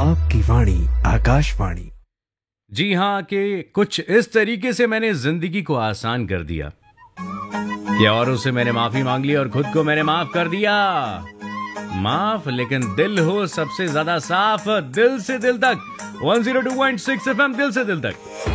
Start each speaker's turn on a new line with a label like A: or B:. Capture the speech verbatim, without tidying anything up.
A: आपकी वाणी आकाशवाणी।
B: जी हाँ, कि कुछ इस तरीके से मैंने जिंदगी को आसान कर दिया कि औरों से मैंने माफी मांग ली और खुद को मैंने माफ कर दिया। माफ लेकिन दिल हो सबसे ज्यादा साफ, दिल से दिल तक। One zero two point six FM, दिल से दिल तक।